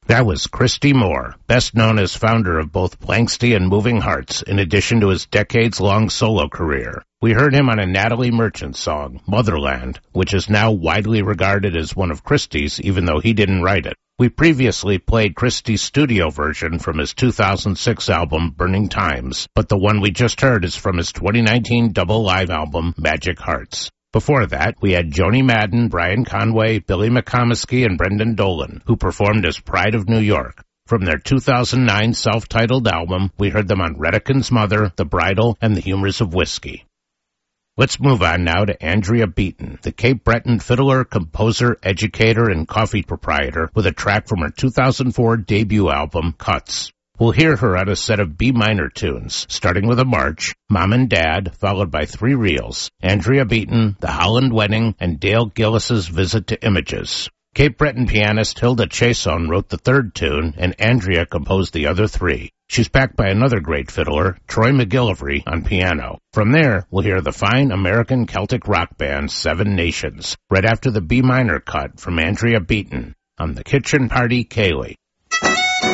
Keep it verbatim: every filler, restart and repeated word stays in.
That was Christy Moore, best known as founder of both Planxty and Moving Hearts, in addition to his decades-long solo career. We heard him on a Natalie Merchant song, Motherland, which is now widely regarded as one of Christy's, even though he didn't write it. We previously played Christy's studio version from his two thousand six album, Burning Times, but the one we just heard is from his twenty nineteen double live album, Magic Hearts. Before that, we had Joni Madden, Brian Conway, Billy McComiskey, and Brendan Dolan, who performed as Pride of New York. From their two thousand nine self-titled album, we heard them on Redican's Mother, The Bridal, and The Humors of Whiskey. Let's move on now to Andrea Beaton, the Cape Breton fiddler, composer, educator, and coffee proprietor, with a track from her two thousand four debut album, Cuts. We'll hear her on a set of B minor tunes, starting with a march, Mom and Dad, followed by three reels, Andrea Beaton, The Holland Wedding, and Dale Gillis's Visit to Images. Cape Breton pianist Hilda Chason wrote the third tune, and Andrea composed the other three. She's backed by another great fiddler, Troy McGillivray, on piano. From there, we'll hear the fine American Celtic rock band Seven Nations, right after the B minor cut from Andrea Beaton on the Kitchen Party Ceilidh.